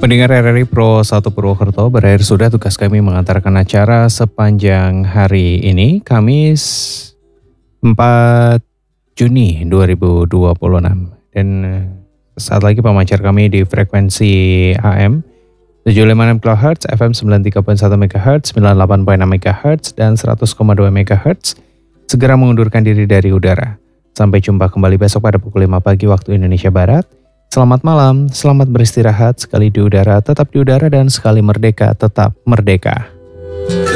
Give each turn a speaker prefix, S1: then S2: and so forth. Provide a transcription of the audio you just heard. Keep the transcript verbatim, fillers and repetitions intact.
S1: Pendengar R R I Pro satu Purwokerto, berakhir sudah tugas kami mengantarkan acara sepanjang hari ini, Kamis empat Juni dua ribu dua puluh enam. Dan eh, saat lagi pemancar kami di frekuensi A M tujuh puluh lima koma enam kilohertz, F M sembilan puluh tiga koma satu megahertz, sembilan puluh delapan koma enam megahertz, dan seratus koma dua megahertz segera mengundurkan diri dari udara. Sampai jumpa kembali besok pada pukul lima pagi waktu Indonesia Barat. Selamat malam, selamat beristirahat, sekali di udara tetap di udara dan sekali merdeka tetap merdeka.